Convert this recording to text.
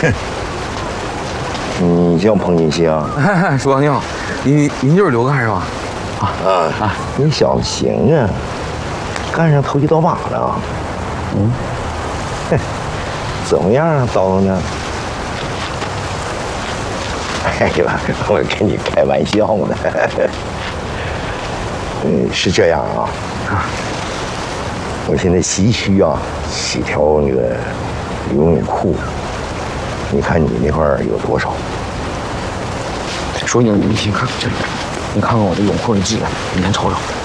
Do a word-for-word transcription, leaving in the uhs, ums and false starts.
你叫彭锦熙啊？ 叔你好，您您就是刘干是吧？ 啊啊！你小子行啊，干上投机倒把了。嗯，哼，怎么样啊，叨叨呢？哎呀，我跟你开玩笑呢。嗯，是这样啊。啊，我现在急需啊洗条那个游泳裤，你看你那块有多少？ 叔，你你先看这里，你看看我这泳裤的质量，你先瞅瞅。